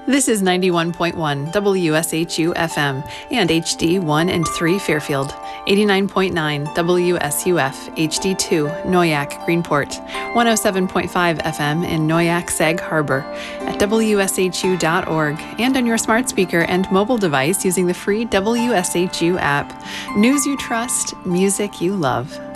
This is 91.1 WSHU FM and HD 1 and 3 Fairfield, 89.9 WSUF HD2 Noyak Greenport, 107.5 FM in Noyak Sag Harbor, at WSHU.org, and on your smart speaker and mobile device using the free WSHU app. News you trust, music you love.